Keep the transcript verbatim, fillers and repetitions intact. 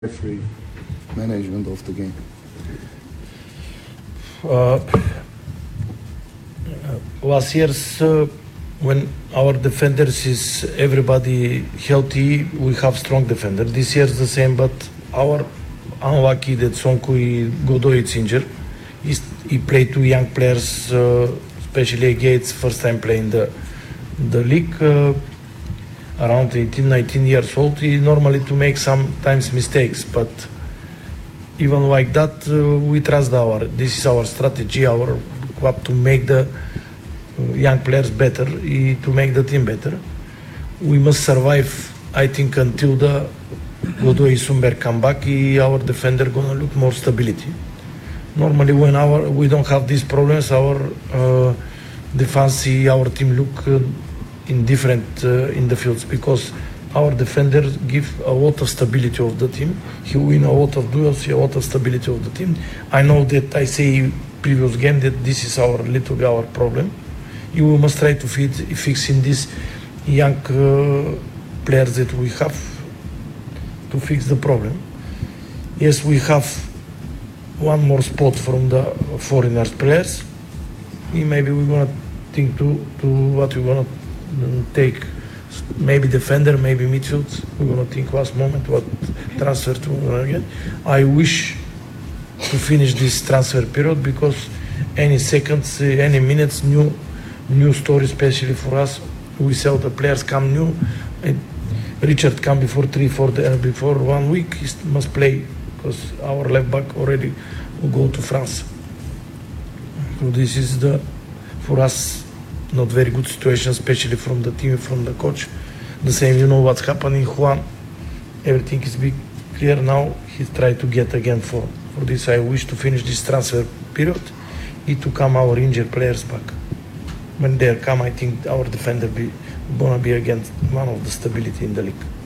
referee management of the game. Uh, last year's uh, when our defenders is everybody healthy, we have strong defender. This year's the same, but our unlucky that Sonko Godoy is injured. He's, he played two young players, uh, especially Gates, first time playing the the league. Uh, around eighteen, nineteen years old, he normally to make sometimes mistakes, but even like that, uh, we trust our, this is our strategy, our club to make the young players better, to make the team better. We must survive, I think, until the Godoy Sumber come back, our defender gonna look more stability. Normally when our we don't have these problems, our uh, defense, our team look uh, in different uh, in the fields, because our defender give a lot of stability of the team. He win a lot of duels, a lot of stability of the team. I know that I say previous game that this is our little bit our problem. You must try to fit, fix in these young uh, players that we have to fix the problem. Yes, we have one more spot from the foreigners players. Maybe we're gonna think to to what we're gonna take, maybe defender, maybe midfield. We're gonna think last moment what transfer to again. I wish to finish this transfer period, because any seconds, any minutes, new new story, especially for us. We sell the players come new. And Richard come before three, four, uh, before one week. He must play, because our left back already will go to France. So this is the for us not very good situation, especially from the team, from the coach. The same, you know what's happening. Juan, everything is big clear now. He tried to get again for for this. I wish to finish this transfer period. Need to come our injured players back. When they come, I think our defender be gonna be again one of the stability in the league.